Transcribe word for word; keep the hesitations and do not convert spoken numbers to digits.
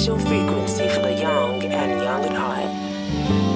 special frequency for the young and young at heart.